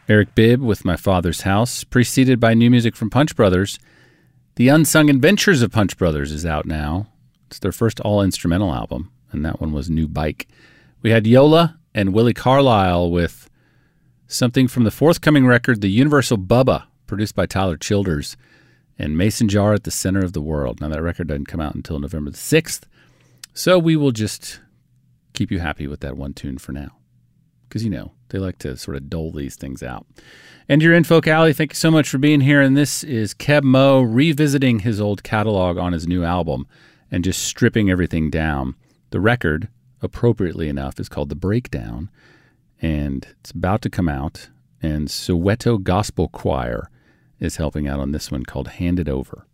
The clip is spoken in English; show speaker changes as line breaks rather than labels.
Eric Bibb with My Father's House, preceded by new music from Punch Brothers. The Unsung Adventures of Punch Brothers is out now. It's their first all-instrumental album, and that one was New Bike. We had Yola and Willie Carlisle with something from the forthcoming record, The Universal Bubba, produced by Tyler Childers, and Mason Jar at the Center of the World. Now, that record doesn't come out until November the 6th, so we will just keep you happy with that one tune for now. Because, they like to sort of dole these things out. And you're in Folk Alley. Thank you so much for being here. And this is Keb Mo revisiting his old catalog on his new album and just stripping everything down. The record, appropriately enough, is called The Breakdown, and it's about to come out. And Soweto Gospel Choir is helping out on this one called Hand It Over.